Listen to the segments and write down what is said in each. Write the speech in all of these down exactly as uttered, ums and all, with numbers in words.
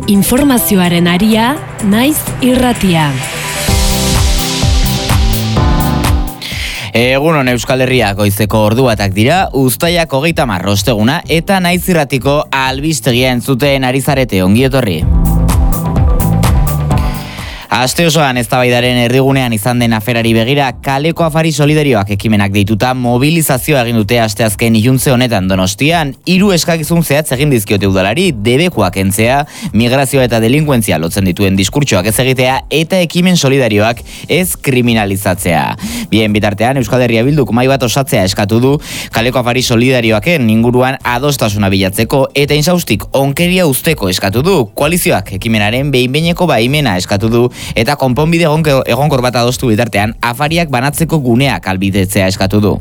Informazioaren aria, naiz irratia. Egunon Euskal Herria goizeko ordu batak dira, uztaiak hogeita hamar osteguna eta naiz irratiko albistegia entzuten ari zarete, ongi etorri. Aste osoan eztabaidaren erdigunean izan den aferari begira, kaleko afari solidarioak ekimenak deituta mobilizazioa egin dute asteazken iluntze honetan Donostian, hiru eskakizun zehatz egin dizkiote udalari, debekuak entzea, migrazioa eta delinkuentzia lotzen dituen diskurtsoak ez egitea eta ekimen solidarioak ez kriminalizatzea. Bien bitartean, Euskal Herria Bilduk mahai bat osatzea eskatu du, kaleko afari solidarioaken inguruan adostasuna bilatzeko eta insaustik onkeria usteko eskatu du, koalizioak ekimenaren behin-behineko baimena eskatu du, eta konponbide egonkor bat adostu bitartean afariak banatzeko guneak albidetzea eskatu du.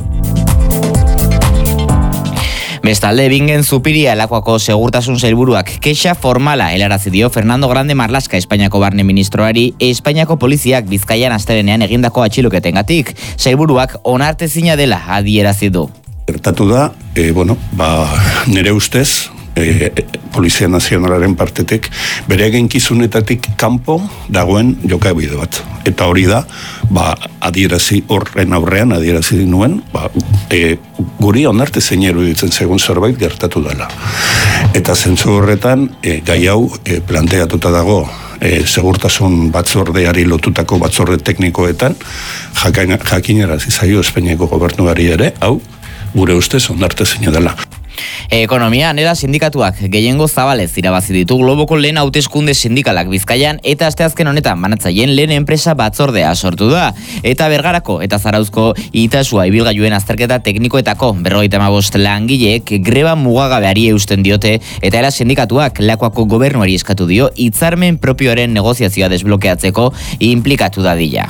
Bestalde, Bingen Zupiria Lakuako segurtasun sailburuak kexa formala helarazi dio Fernando Grande Marlaska Espainiako barne ministroari Espainiako poliziak Bizkaian astelehenean egindako atxiloketengatik. Sailburuak onartezina dela adierazi du. Gertatu da, e, bueno, ba, nire ustez, E, Polizia Nazionalaren partetik bere eginkizunetatik kanpo dagoen jokabide bat. Eta hori da, ba, adierazi horren aurrean, adierazi nuen, ba, e, guri onartezina iruditzen segun zerbait gertatu dela. Eta zentzu horretan, e, gai hau e, planteatuta dago e, segurtasun batzordeari lotutako batzorde teknikoetan, jakinarazi zaio Espainiako gobernuari ere, hau, gure ustez onartezina dela. Ekonomian eta sindikatuak gehiengo zabalez irabazi ditu Globoko lehen hauteskunde sindikalak Bizkaian eta asteazken honetan banatzaileen lehen enpresa batzordea sortu da. Eta Bergarako eta Zarauzko itasua ibilgailuen azterketa teknikoetako berrogeita hamabost langileek greba mugagabeari eusten diote eta era sindikatuak Lakuako gobernuari eskatu dio hitzarmen propioaren negoziazioa desblokeatzeko inplikatu dadila.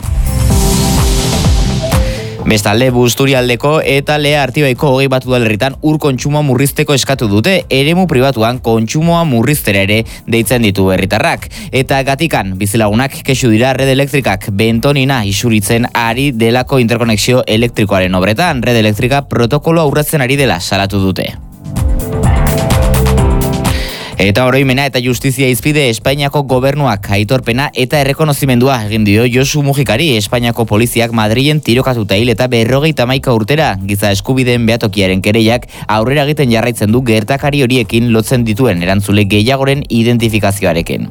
Bestalde, Busturialdeko eta Lea Artibaiko hogei batu udalerritan ur kontsumoa murrizteko eskatu dute, eremu pribatuan kontsumoa murriztera ere deitzen ditu herritarrak. Eta Gatikan, bizilagunak kexu dira Red Elektrikak bentonina isuritzen ari delako interkonexio elektrikoaren obretan. Red Elektrika protokolo aurretzen ari dela salatu dute. Eta oroimena eta justizia izpide Espainiako gobernuak aitorpena eta errekonozimendua egin dio Josu Mujikari. Espainiako poliziak Madrilen tirokatuta hil eta berrogeita hamaika urtera giza eskubideen behatokiaren kereiak aurrera egiten jarraitzen du gertakari horiekin lotzen dituen erantzule gehiagoren identifikazioarekin.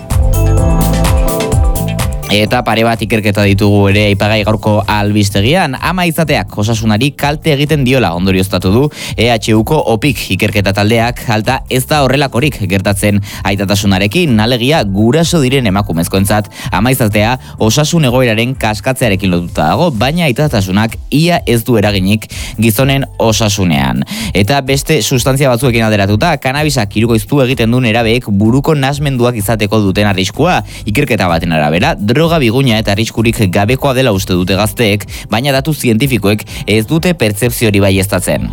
Eta pare bat ikerketa ditugu ere aipagai gaurko albistegian. Ama izateak osasunari kalte egiten diola ondorioztatu du E H Uko opik ikerketa taldeak. Alta ez da horrelakorik gertatzen aitatasunarekin, alegia guraso diren emakumezkoentzat ama izatea osasun egoeraren kaskatzearekin lotuta dago, baina aitatasunak ia ez du eraginik gizonen osasunean. Eta beste sustantzia batzuekin alderatuta, kanabisak hirukoiztu egiten duen erabeek buruko nasmenduak izateko duten arriskua. Ikerketa baten arabera, droga biguina eta arriskurik gabekoa dela uste dute gazteek, baina datu zientifikoek ez dute pertzepzio hori baieztatzen.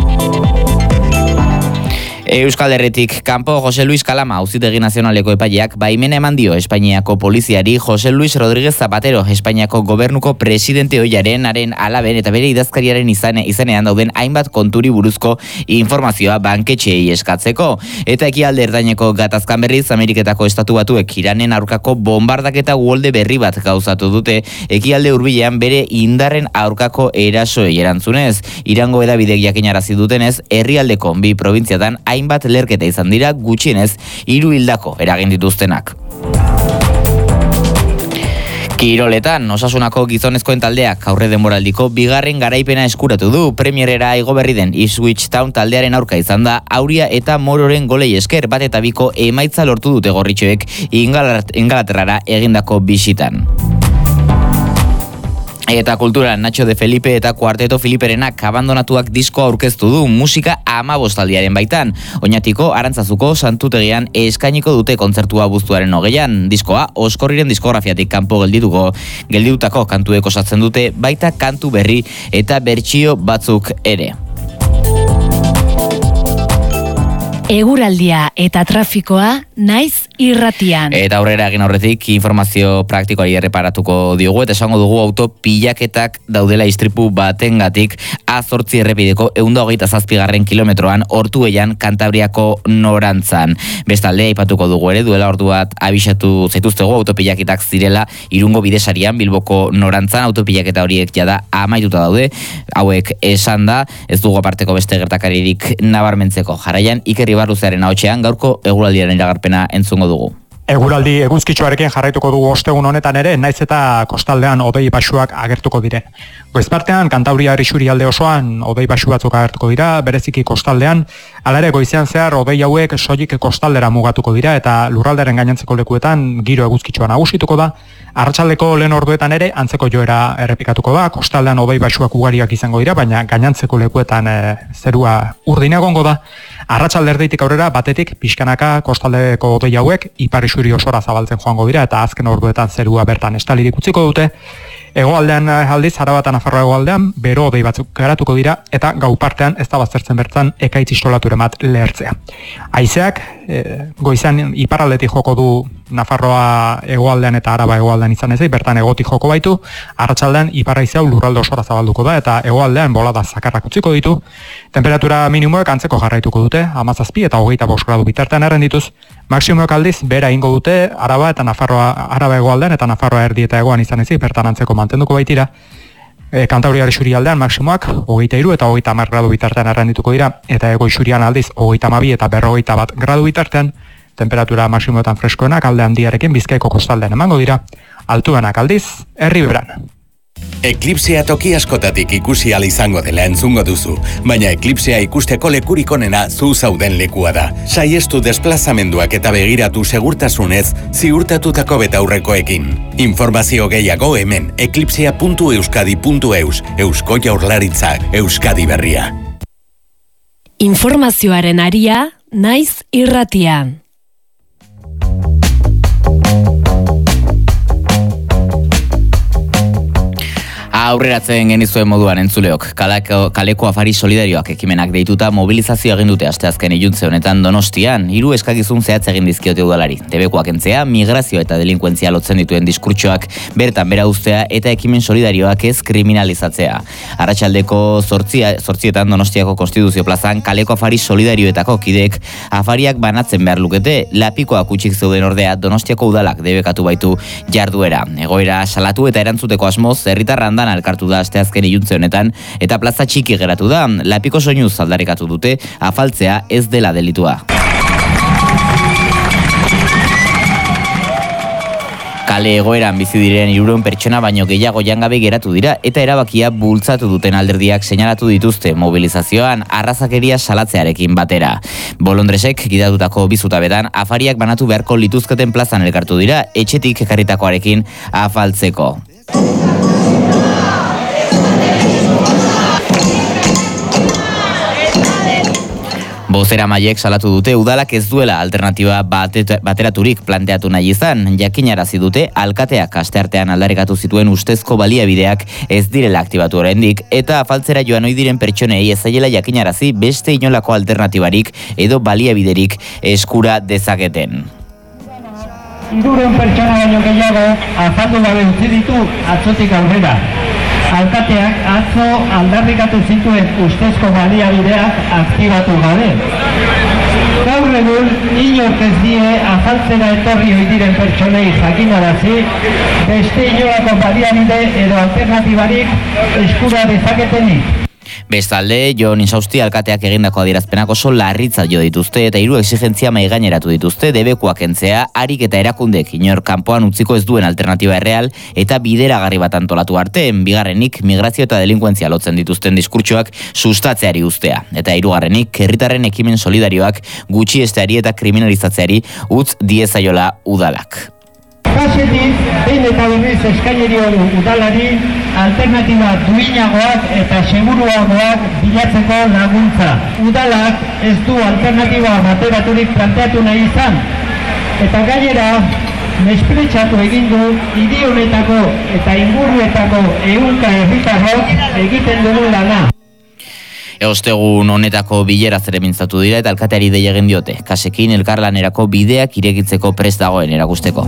Euskal Herritik kanpo Jose Luis Kalama Auzitegi Nazionaleko epaileak baimena eman dio Espainiako poliziari Jose Luis Rodríguez Zapatero Espainiako gobernuko presidente ohiaren haren alaben eta bere idazkariaren izane, izenean dauden hainbat konturi buruzko informazioa banketxeei eskatzeko. Eta ekialde ertaineko gatazkan berriz Ameriketako estatu batuek Iranen aurkako bombardaketa uholde berri bat gauzatu dute ekialde hurbilean bere indarren aurkako erasoei erantzunez. Irango hedabidek jakinarazi dutenez, herrialdeko bi probintziatan hainbat lerketa izan dira gutxienez hiru hildako eragin dituztenak. Kiroletan, Osasunako gizonezkoen taldeak aurre denboraldiko bigarren garaipena eskuratu du. Premierera igo berri den Ipswich Town taldearen aurka izan da Auria eta Mororen golei esker bat eta biko emaitza lortu dute gorritxoek Ingalaterrara egindako bisitan. Eta kultura, Nacho de Felipe eta Kuarteto Filiperenak abandonatuak diskoa aurkeztu du musika amabostaldiaren baitan. Oñatiko Arantzazuko santutegian eskainiko dute kontzertua abuztuaren hogeian. Diskoa Oskorriren diskografiatik kanpo geldituko gelditutako kantuek osatzen dute, baita kantu berri eta bertsio batzuk ere. Eguraldia eta trafikoa naiz irratian. Eta aurrera egin aurretik informazio praktikoari erreparatuko diogu eta esango dugu auto pilaketak daudela istripu batengatik A zortzi errepideko ehun eta hogeita zazpigarren kilometroan Ortuellan Kantabriako norantzan. Bestalde aipatuko dugu ere duela ordu bat abisatu zaituztego autopilaketak zirela Irungo bidesarian Bilboko norantzan autopilaketa horiek jada amaituta daude. Hauek esan da, ez dugu aparteko beste gertakaririk nabarmentzeko. Jarraian Iker Ibarluzearen ahotsean gaurko eguraldiaren iragarpena entzungo dugu. Eguraldi eguzkitsuarekin jarraituko dugu ostegun honetan ere, naiz eta kostaldean hodei basuak agertuko dire. Goizpartean, Kantabria isurialde osoan hodei basu batzuk agertuko dira, bereziki kostaldean, hala ere goizean zehar hodei hauek soilik kostaldera mugatuko dira eta lurraldearen gainontzeko lekuetan giro eguzkitsua nagusituko da. Arratsaldeko lehen orduetan ere antzeko joera errepikatuko da, kostaldean hodei basuak ugariak izango dira, baina gainontzeko lekuetan e, zerua urdin egongo da. Arratsalde erdeitik aurrera batetik pixkanaka kostaldeko hodei hauek ipar isuri osora zabaltzen joango dira eta azken orduetan zerua bertan estalirik utziko dute. Hegoaldean aldiz, Araba eta Nafarroa hegoaldean bero hodei batzuk garatuko dira eta gau partean ez da baztertzen bertan ekaitz istolature bat lehertzea. Haizeak e, goizan iparraldetik joko du Nafarroa hegoaldean eta Araba hegoaldean izan ezik, bertan hegotik joko baitu, arratsaldean ipar haizea lurralde osora zabalduko da eta hegoaldean bolada zakarrak utziko ditu. Temperatura minimoek antzeko jarraituko dute, hamazazpi eta hogeita bost gradu bitartean errendituz. Maximoek aldiz bera ingo dute Araba eta Nafarroa, Araba hegoaldean eta Nafarroa erdi eta hegoan izan ezik, bertan antzeko mantenduko baitira. E, Kantabriar isurialdean maximoak hogeita hiru eta hogeita hamar gradu bitartean errendituko dira eta hego isurian aldiz hogeita hamabi eta berrogeita bat gradu bitartean. Temperatura maximoetan freskoenak alde handiarekin Bizkaiko kostaldean emango dira, altuenak aldiz Erriberan. Eklipsea toki askotatik ikusi ahal izango dela entzungo duzu, baina eklipsea ikusteko lekurik onena zu zauden lekua da. Saiestu desplazamenduak eta begiratu segurtasunez ziurtatutako betaurrekoekin. Informazio gehiago hemen eklipsea puntu euskadi puntu eus, Eusko Jaurlaritzak, Euskadi Berria. Informazioaren aria naiz irratian. Aurreratzen genizuen moduan entzuleok, kaleko, kaleko afari solidarioak ekimenak deituta mobilizazio egin dute asteazken iluntze honetan Donostian, hiru eskakizun zehatz egin dizkiote udalari. Debekuak entzea, migrazio eta delinkuentzia lotzen dituen diskurtsoak bertan bera uztea eta ekimen solidarioak ez kriminalizatzea. Arratsaldeko zortzietan Donostiako Konstituzio plazan kaleko afari solidarioetako kidek afariak banatzen behar lukete, lapikoak utxik zeuden ordea Donostiako udalak debekatu baitu jarduera. Egoera salatu eta erantzuteko asmoz, herritarrandan elkartu da asteazken iluntze honetan eta plaza txiki geratu da. Lapiko soinuz aldarrikatu dute afaltzea ez dela delitua. Kale egoeran bizi diren hirurehun pertsona baino gehiago jangabe geratu dira eta erabakia bultzatu duten alderdiak seinalatu dituzte mobilizazioan arrazakeria salatzearekin batera. Bolondresek gidatutako bizutabetan afariak banatu beharko lituzketen plazan elkartu dira etxetik ekarritakoarekin afaltzeko. Bozeramaileek salatu dute udalak ez duela alternatiba batet, bateraturik planteatu nahi izan, jakinarazi dute alkateak asteartean aldarrikatu zituen ustezko baliabideak ez direla aktibatu oraindik eta afaltzera joan ohi diren pertsonei ez zaiela jakinarazi beste inolako alternatibarik edo baliabiderik eskura dezaketen. Hirurehun pertsona baino gehiago afaldu gabe utzi ditu atzotik aurrera. Alkateak atzo aldarrikatu zituen ustezko baliabideak aktibatu gabe. Gaur egun, inork ez die afaltzera etorri ohi diren pertsonei jakinarazi, beste inolako baliabide edo alternatibarik eskura dezaketenik. Bestalde, Jon Insausti alkateak egindako adierazpenak oso larritzat jo dituzte eta hiru exigentzia mahaigaineratu dituzte debekuak entzea, harik eta erakundek inor kanpoan utziko ez duen alternatiba erreal eta bideragarri bat antolatu arte, bigarrenik migrazio eta delinkuentzia lotzen dituzten diskurtsoak sustatzeari uztea. Eta hirugarrenik herritarren ekimen solidarioak gutxiesteari eta kriminalizatzeari utz diezaiola udalak. Kasetik, behin eta berriz eskaineri udalari alternatiba duinagoak eta seguruagoak bilatzeko laguntza. Udalak ez du alternatiba bateraturik planteatu nahi izan. Eta gainera, mespretxatu egin du hiri honetako eta inguruetako ehunka herritarrok egiten dugu lana. Ostegun honetako bilera ere mintzatu dira eta alkateari dei egin diote. Kasekin elkarlanerako bideak irekitzeko prest dagoen erakusteko.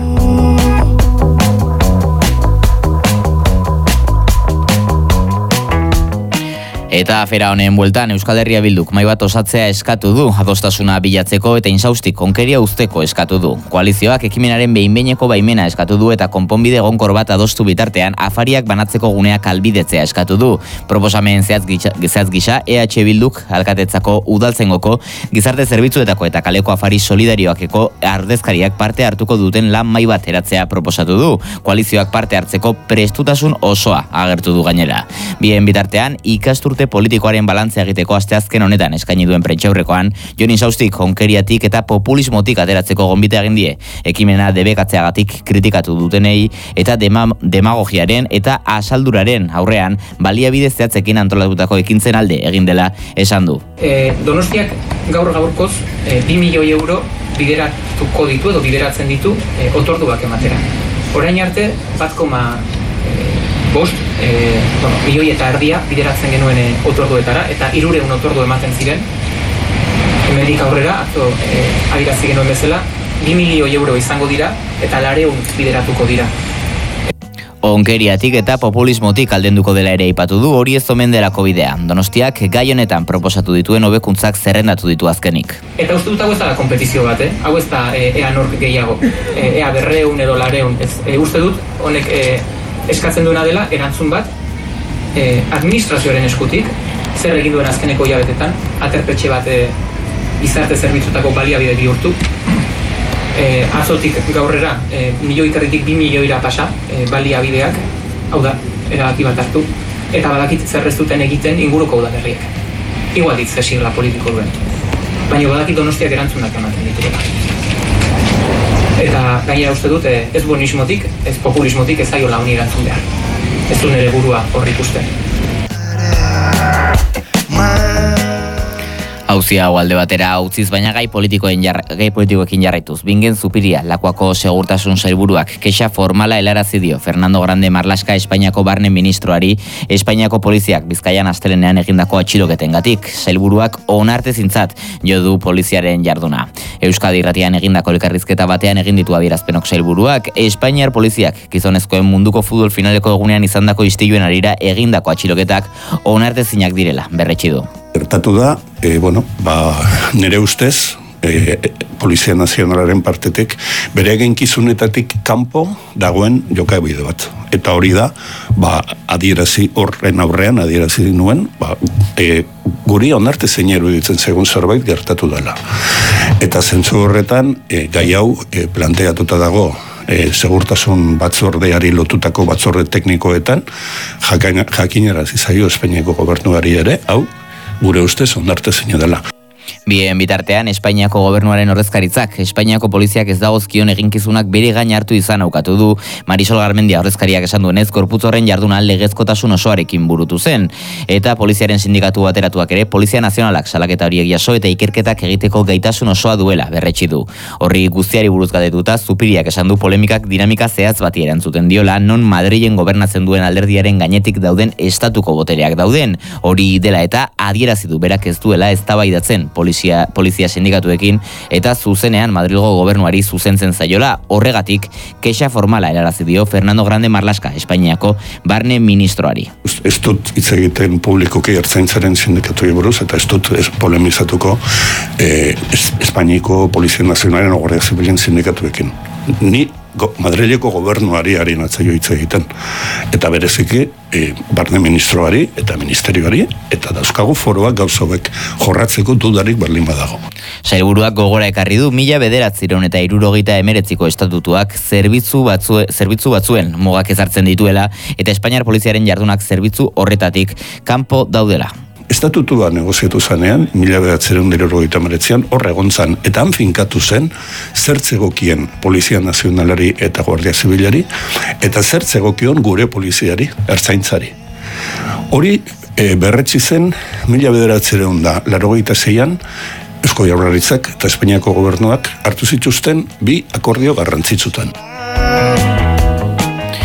Eta afera honen bueltan Euskal Herria Bilduk mahai bat osatzea eskatu du, adostasuna bilatzeko eta insaustik konkeria uzteko eskatu du. Koalizioak ekimenaren behin-behineko baimena eskatu du eta konponbide egonkor bat adostu bitartean afariak banatzeko guneak albidetzea eskatu du. Proposamen zehatz gisa, zehatz gisa E H Bilduk alkatetzako udaltzengoko gizarte zerbitzuetako eta kaleko afari solidarioakeko ardezkariak parte hartuko duten lan mahai bat eratzea proposatu du. Koalizioak parte hartzeko prestutasun osoa agertu du gainera. Bien bitartean ikasturte politikoaren balantzea egiteko asteazken honetan eskaini duen prentsaurrekoan, Jon Insaustik honkeriatik eta populismotik ateratzeko gonbite egin die. Ekimena debekatzeagatik kritikatu dutenei eta dema, demagogiaren eta asalduraren aurrean baliabide zehatzekin antolatutako ekintzen alde egin dela esan du. E, Donostiak gaur gaurkoz e, bi milioi euro bideratuko ditu edo bideratzen ditu e, otorduak ematera. Orain arte bat koma bost, e, bueno, milioi eta erdia bideratzen genuen e, otorduetara, eta hirureun otordu ematen ziren. Hemendik aurrera, atzo e, adirazi genuen bezala, bi milioi euro izango dira, eta lareun bideratuko dira. Onkeriatik eta populismotik aldenduko dela ere aipatu du, hori ez omen delako bidea. Donostiak gai honetan proposatu dituen hobekuntzak zerrendatu ditu azkenik. Eta uste dut hau ez da kompetizio bat, eh? Hau ez da e, ea nork gehiago, e, ea berreun edo lareun. Ez, e, uste dut honek e, eskatzen duena dela erantzun bat eh, administrazioaren eskutik, zer egin duen azkeneko hilabetetan, aterpetxe bat eh, gizarte zerbitzutako baliabide bihurtu. Eh, atzotik gaurrera, eh, milioi territik bi milioira pasa eh, baliabideak, hau da, erabaki bat hartu, eta badakit zer ez duten egiten inguruko udalerriek. Igual dit zesigla politiko duen. Baina badakit Donostiak erantzunak ematen dituela. Eta gainera uste dut, ez bonismotik, ez populismotik ez zaiola honi erantzun behar. Ez du nire burua horri ikusten. Auzia hau alde batera utziz, baina gai politikoen jar, gai politikoekin jarraituz. Bingen Zupiria, Lakuako segurtasun sailburuak kexa formala helarazi dio Fernando Grande Marlaska Espainiako barne ministroari, Espainiako poliziak Bizkaian astelenean egindako atxiloketengatik. Sailburuak onartezintzat jo du poliziaren jarduna. Euskadi Irratian egindako elkarrizketa batean egin ditu adierazpenok sailburuak, Espainiar poliziak gizonezkoen munduko futbol finaleko egunean izandako istiluen arira egindako atxiloketak onartezinak direla, berretsi du. Gertatu da, e, bueno, ba, nire ustez, e, Polizia Nazionalaren partetik, bere eginkizunetatik kanpo dagoen jokabide bat. Eta hori da, ba, adierazi horren aurrean, adierazi nuen, ba, e, guri onarte zein eruditzen segun zerbait gertatu dela. Eta zentzu horretan, e, gai hau e, planteatuta dago, E, segurtasun batzordeari lotutako batzorde teknikoetan, jakinarazi zaio Espainiako gobernuari ere, hau, gure ustez ondarte zein dela. Bien bitartean, Espainiako gobernuaren ordezkaritzak, Espainiako poliziak ez dagozkion eginkizunak bere gain hartu izan aukatu du. Marisol Garmendia ordezkariak esan duenez, gorputz horren jarduna legezkotasun osoarekin burutu zen. Eta poliziaren sindikatu bateratuak ere, Polizia Nazionalak salaketa horiek jaso eta ikerketak egiteko gaitasun osoa duela berretsi du. Horri guztiari buruz galdetuta, Zupiriak esan du polemikak dinamika zehatz bati erantzuten diola, non Madrilen gobernatzen duen alderdiaren gainetik dauden estatuko botereak dauden. Hori dela eta adierazi du berak ez duela eztabaidatzen polizia, polizia sindikatuekin eta zuzenean Madrilgo gobernuari zuzentzen zaiola. Horregatik, kexa formala erarazi dio Fernando Grande Marlaska, Espainiako barne ministroari. Ez dut hitz egiten publikoki ertzaintzaren sindikatuei buruz, eta ez dut ez polemizatuko eh, Espainiako Polizia Nazionalen o Guardia Zibilen sindikatuekin. Ni go, Madrileko gobernuari ari natzaio hitz egiten. Eta bereziki, e, barne ministroari eta ministerioari, eta dauzkagu foroak gauzobek jorratzeko dudarik berlin badago. Sailburuak gogora ekarri du mila bederatziehun eta hirurogeita hemeretziko estatutuak zerbitzu, batzu, zerbitzu batzuen mugak ezartzen dituela, eta Espainiar poliziaren jardunak zerbitzu horretatik kanpo daudela. Estatutua negoziatu zanean, mila bederatziehun eta hirurogeita hemeretzian hor egon zan, eta han finkatu zen zertzegokien Polizia Nazionalari eta Guardia Zibilari, eta zertzegokion gure poliziari, ertzaintzari. Hori e, berretsi zen mila bederatziehun da laurogeita seian, Eusko Jaurlaritzak eta Espainiako gobernuak hartu zituzten bi akordio garrantzitsutan.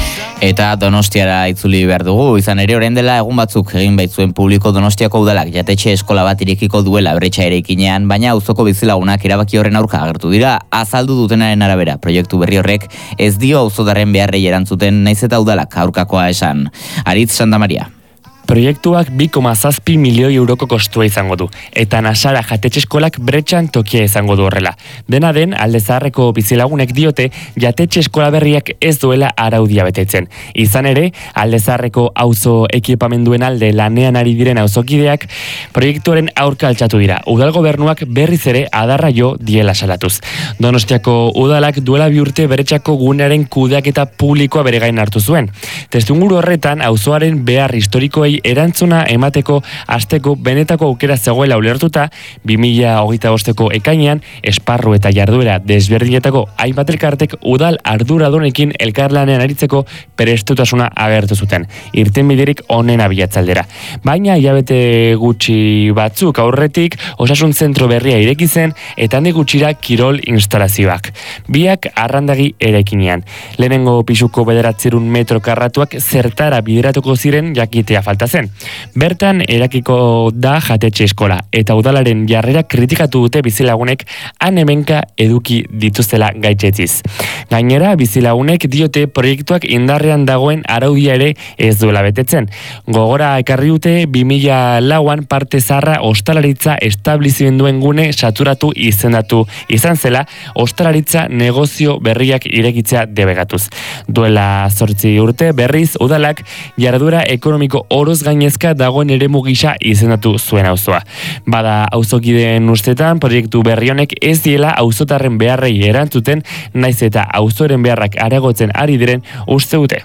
Eta Donostiara itzuli behar dugu, izan ere orain dela egun batzuk egin baitzuen publiko Donostiako udalak jatetxe eskola bat irekiko duela bretxa eraikinean, baina auzoko bizilagunak erabaki horren aurka agertu dira. Azaldu dutenaren arabera, proiektu berri horrek ez dio auzotarren beharrei erantzuten, naiz eta udalak aurkakoa esan. Aritz Santa Maria. Proiektuak bi koma zazpi milioi euroko kostua izango du, eta Nasara jatetxe eskolak bretxan tokia izango du horrela. Dena den, Alde Zaharreko bizilagunek diote, jatetxe eskola berriak ez duela araudia betetzen. Izan ere, Alde Zaharreko auzo ekipamenduen alde lanean ari diren auzokideak, proiektuaren aurka altxatu dira. Udal gobernuak berriz ere adarra jo diela salatuz. Donostiako udalak duela bi urte bretxako gunearen kudeaketa publikoa bere gain hartu zuen. Testuinguru horretan, auzoaren behar historikoei erantzuna emateko hasteko benetako aukera zegoela ulertuta, bi mila hogeita bosteko ekainean esparru eta jarduera desberdinetako hainbat elkartek udal arduradunekin elkarlanean aritzeko prestutasuna agertu zuten. Irtenbiderik onena bilatzaldera. Baina hilabete gutxi batzuk aurretik osasun zentro berria ireki zen eta handik gutxira kirol instalazioak. Biak arrandagi eraikinean. Lehenengo pisuko bederatzerun metro karratuak zertara bideratuko ziren jakitea falta zen. Bertan erakiko da jatetxe eskola eta udalaren jarrera kritikatu dute bizilagunek han hemenka eduki dituztela gaitzetziz. Gainera, bizilagunek diote proiektuak indarrean dagoen araudia ere ez duela betetzen. Gogora ekarri dute bi mila lauan parte zaharra ostalaritza establizimenduen gune saturatu izendatu izan zela, ostalaritza negozio berriak irekitzea debegatuz. Duela zortzi urte berriz udalak jarduera ekonomiko oroz gainezka dagoen eremu gisa izendatu zuen auzoa. Bada auzokideen ustetan proiektu berri honek ez diela auzotarren beharrei erantzuten, naiz eta auzoren beharrak areagotzen ari diren uste dute.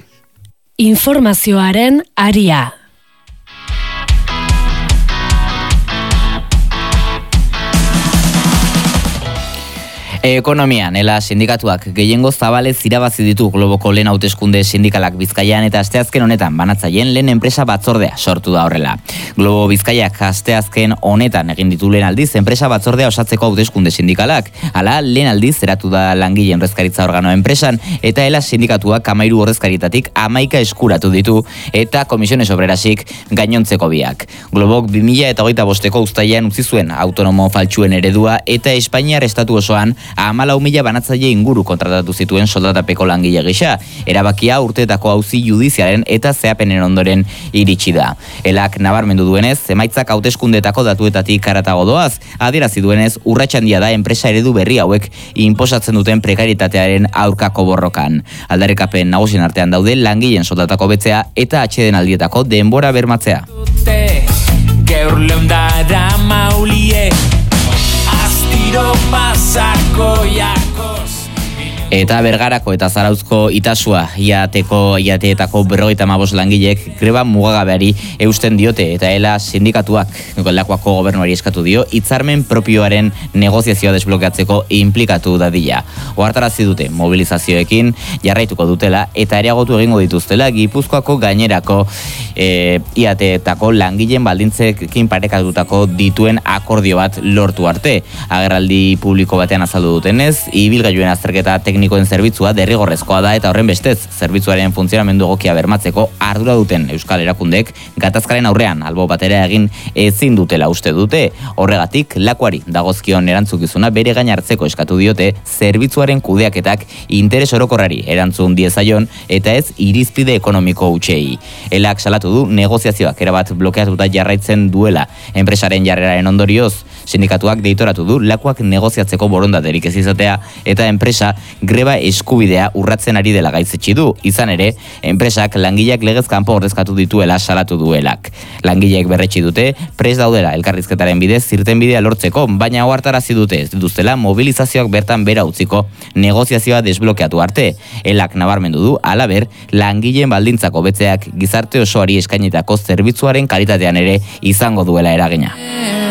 Informazioaren aria. Ekonomian, ela sindikatuak gehiengo zabalez irabazi ditu Globoko lehen hauteskunde sindikalak Bizkaian eta asteazken honetan banatzaien lehen enpresa batzordea sortu da horrela. Globo Bizkaiak asteazken honetan egin ditu lehen aldiz enpresa batzordea osatzeko hauteskunde sindikalak. Hala, lehen aldiz eratu da langileen ordezkaritza organo enpresan eta ela sindikatuak hamairu ordezkaritatik hamaika eskuratu ditu eta Komisiones Obrerasik gainontzeko biak. Globok bi mila hogeita bosteko uztailean utzi zuen autonomo faltsuen eredua eta Espainiar estatu osoan hamalau mila banatzaile inguru kontratatu zituen soldatapeko langile gisa. Erabakia urteetako auzi judiziaren eta zeapenen ondoren iritsi da. Elak nabarmendu duenez, emaitzak hauteskundetako datuetatik haratago doaz, adierazi duenez urrats handia da enpresa eredu berri hauek inposatzen duten prekaritatearen aurkako borrokan. Aldarrikapen nagusien artean daude langileen soldatako betzea eta atsedenaldietako denbora bermatzea. Gaur leundara maulie Astiro pasako jakos Eta Bergarako eta Zarauzko itasua iateko iateetako berrogeita hamabost langilek greba mugagabeari eusten diote eta ela sindikatuak Lakuako gobernuari eskatu dio hitzarmen propioaren negoziazioa desblokeatzeko inplikatu dadila. Ohartarazi dute mobilizazioekin jarraituko dutela eta areagotu egingo dituztela Gipuzkoako gainerako e, iateetako langileen baldintzekin parekatutako dituen akordio bat lortu arte. Agerraldi publiko batean azaldu dutenez, ibilgailuen azterketa teknikoen zerbitzua derrigorrezkoa da eta horren bestez, zerbitzuaren funtzionamendu egokia bermatzeko ardura duten euskal erakundek gatazkaren aurrean albo batera egin ezin dutela uste dute. Horregatik, Lakuari dagozkion erantzukizuna bere gain hartzeko eskatu diote zerbitzuaren kudeaketak interes orokorrari erantzun diezaion eta ez irizpide ekonomiko hutsei. Elak salatu du negoziazioak erabat blokeatuta jarraitzen duela. Enpresaren jarreraren ondorioz, sindikatuak deitoratu du Lakuak negoziatzeko borondaterik ez izatea eta enpresa greba eskubidea urratzen ari dela gaitzetsi du. Izan ere, enpresak langileak legez kanpo ordezkatu dituela salatu duelak. Langileek berretsi dute prest daudela elkarrizketaren bidez irtenbidea lortzeko, baina ohartarazi dute ez dituztela mobilizazioak bertan bera utziko negoziazioa desblokeatu arte. Elak nabarmendu du halaber langileen baldintzako betzeak gizarte osoari eskainitako zerbitzuaren kalitatean ere izango duela eragina.